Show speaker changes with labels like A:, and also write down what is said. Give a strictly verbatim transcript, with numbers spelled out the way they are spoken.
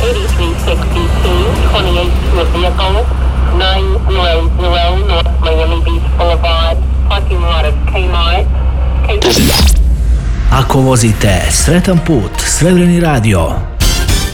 A: eighty-three sixty-two, twenty-eight to a vehicle, nine hundred North Miami Beach Boulevard, parking lot of Kmart. K-
B: Ako vozite, sretan put, Srebreni radio.